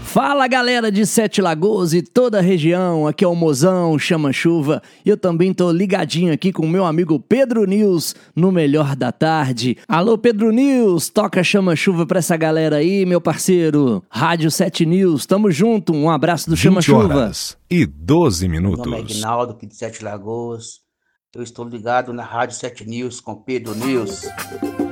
Fala galera de Sete Lagoas e toda a região, aqui é o Mozão, Chama Chuva, e eu também tô ligadinho aqui com o meu amigo Pedro News no Melhor da Tarde. Alô Pedro News, toca Chama Chuva pra essa galera aí, meu parceiro. Rádio 7 News, tamo junto, um abraço do Chama Chuva. 20 horas e 12 minutos. Meu nome é Aguinaldo, aqui de Sete Lagoas. Eu estou ligado na Rádio 7 News com Pedro News.